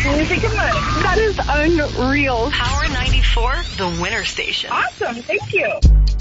Music and money. That is unreal. Power 94, the winner station. Awesome. Thank you.